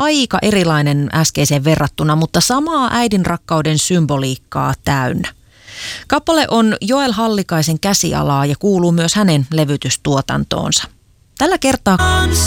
aika erilainen äskeiseen verrattuna, mutta samaa äidin rakkauden symboliikkaa täynnä. Kappale on Joel Hallikaisen käsialaa ja kuuluu myös hänen levytystuotantoonsa. Tällä kertaa